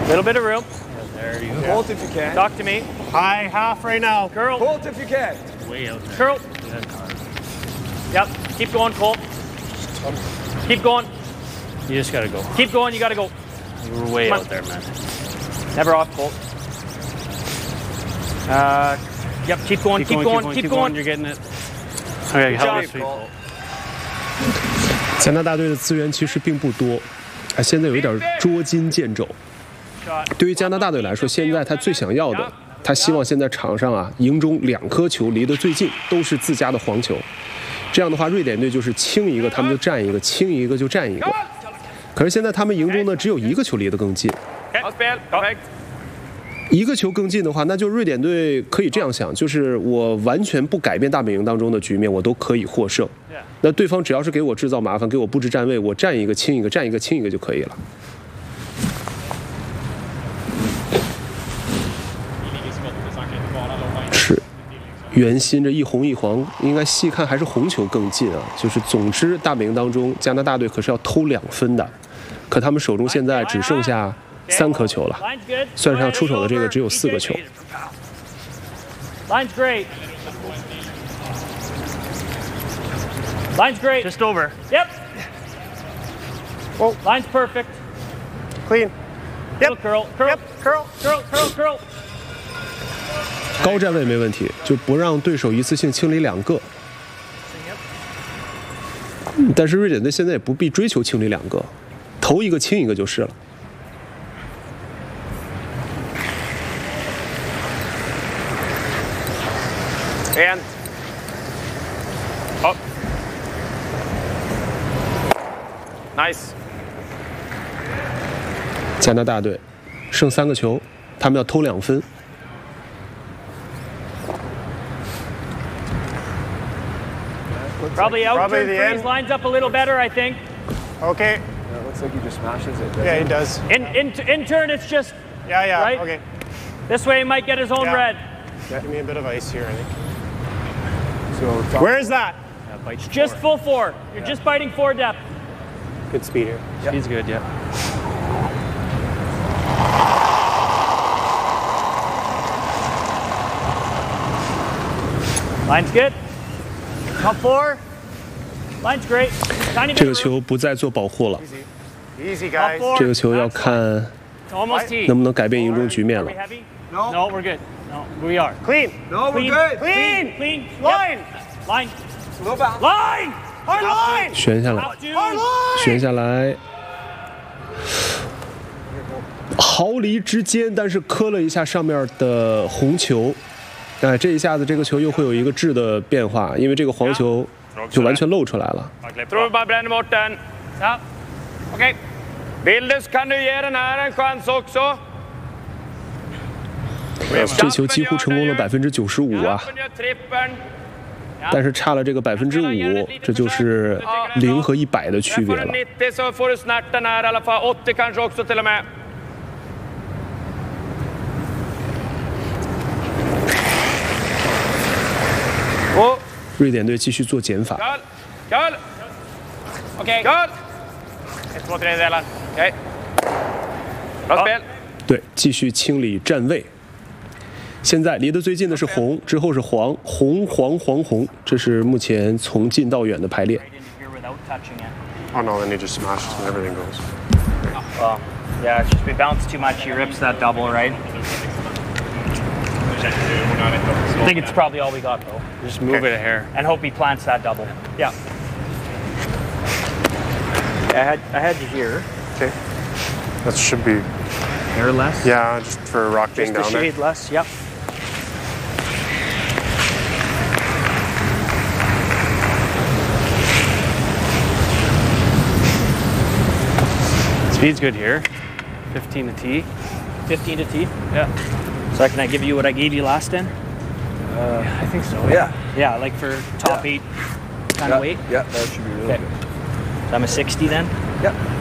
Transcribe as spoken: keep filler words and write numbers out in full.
Little bit of room. Yeah, there you go. Hold if you can. Talk to me. High half right now. Curl. Hold if you can. Way out there. Curl. Yep. Keep going, Colt. Keep going. You just gotta go. Keep going. You gotta go. You were way out there, man. Never off, Colt. Uh, yep. Keep going. Keep, keep, going, going, keep, keep going. going. You're getting it. Okay, hell job, sweet. Colt. 加拿大队的资源其实并不多，啊，现在有一点捉襟见肘。对于加拿大队来说，现在他最想要的，他希望现在场上啊，营中两颗球离得最近，都是自家的黄球。这样的话，瑞典队就是清一个他们就占一个，清一个就占一个。可是现在他们营中呢，只有一个球离得更近。一个球更近的话，那就瑞典队可以这样想，就是我完全不改变大本营当中的局面，我都可以获胜。那对方只要是给我制造麻烦，给我布置站位，我占一个清一个，占一个清一个就可以了。是，圆心这一红一黄，应该细看还是红球更近啊。就是总之大本营当中，加拿大队可是要偷两分的，可他们手中现在只剩下三颗球了，算上出手的这个只有四个球。 Line's great. Line's great. Just over. Yep. Oh, line's perfect. Clean. Yep. Curl, curl, Yep. curl, curl, curl, curl. 高站位没问题，就不让对手一次性清理两个。但是瑞典队现在也不必追求清理两个，投一个清一个就是了。 And up. Nice. 加拿大队剩三个球，他们要偷两分。 Probably out. Probably Turn the freeze end. lines up a little better, I think. Okay. It looks like he just smashes it. Yeah, he does. In in in turn, it's just Yeah, yeah. Right? Okay. this way. He might get his own Yeah. red. Give me a bit of ice here, I think. So top, Where is that? Just full four. You're just biting four depth. Good speed here. He's good, yeah. Line's good. Top four. Line's great. Tiny 这 bit 个 of room. 球不再做保护了， Easy, Top guys. four. 这个球要看 Almost T. 能不能改变营中局面 Are 了 we。heavy? No. No, we're good. No, we are. Clean. No, we're Clean. good. Clean. Clean. Line. Yep. Line. Slow bounce. Line. Hard line. 旋下来， Top two. Hard line. 旋下来，毫厘之间，但是磕了一下上面的红球。哎，这一下子这个球又会有一个质的变化，因为这个黄球就完全露出来了。 Tror bara bränner bort den. Ja. Okej. Bildus, kan du ge den här en chans också? 这球几乎成功了百分之九十五啊， Jappen gör trippen. 但是差了这个百分之五，这就是零和一百的区别 Får du 了。 nittio så får du snart den här i alla fall. åttio kanske också till och med. 瑞典队继续做减法， Kall. Kall. Okej. Kall. Ett, två, tre delar. Okej. Bra spel. 对，继续清理站位。现在离得最近的是红，之后是黄，红黄黄红，这是目前从近到远的排列。 Right in here without touching it. Oh no, then he just smashes and everything goes. Well, yeah, it's just we bounce too much. He rips that double, right? I think it's probably all we got though. Just move it a hair. And hope he plants that double. Yeah. I had I had you here. Okay. That should be. Hair less. Yeah, just for rock being Just the down there. shade less. Yep. Speed's good here. fifteen to T. fifteen to T. Yeah. So can I give you what I gave you last in? Uh, I think so. Yeah. Yeah, like for top Yeah. eight kind of weight. Yeah, that should be really Okay. good. So I'm a sixty then. Yep.